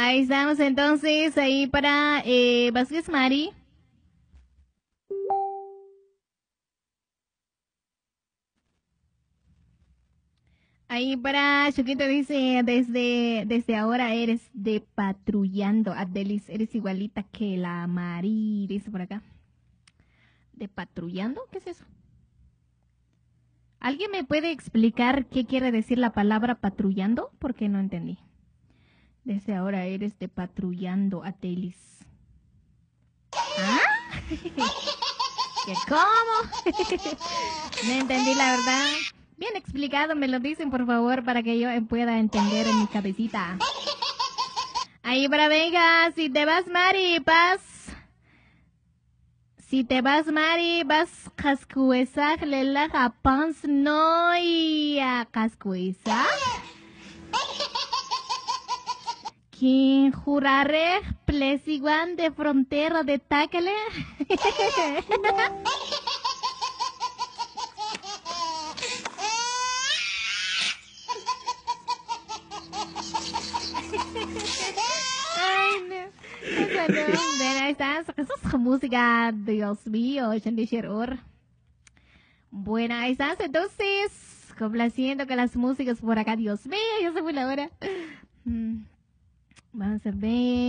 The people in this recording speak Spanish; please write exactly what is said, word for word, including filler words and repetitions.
Ahí estamos entonces, ahí para eh, Vázquez Mari. Ahí para Chuquito dice, desde, desde ahora eres de patrullando. Adelis, eres igualita que la Mari, dice por acá. ¿De patrullando? ¿Qué es eso? ¿Alguien me puede explicar qué quiere decir la palabra patrullando? Porque no entendí. Desde ahora eres de patrullando, Adelis. ¿Ah? ¿Qué cómo? No entendí la verdad. Bien explicado, me lo dicen por favor para que yo pueda entender en mi cabecita. Ahí para venga, si te vas Mari, vas. Si te vas Mari, vas cascuesak lela japans no ya cascuesak. ¿Quién jurare plesiguan de frontera de Táquele? Ay, no. Esa no. Ven, ahí está. Esa es música, Dios mío, Or. Bueno, ahí estás. Entonces, complaciendo con las músicas por acá. Dios mío, ya se fue la hora. Vamos a ver.